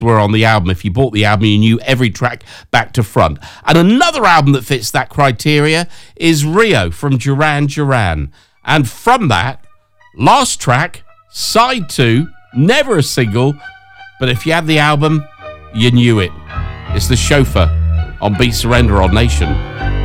were on the album. If you bought the album, you knew every track back to front. And another album that fits that criteria is Rio from Duran Duran. And from that, last track, side 2, never a single, but if you had the album, you knew it. It's The Chauffeur on Beat Surrender on Nation.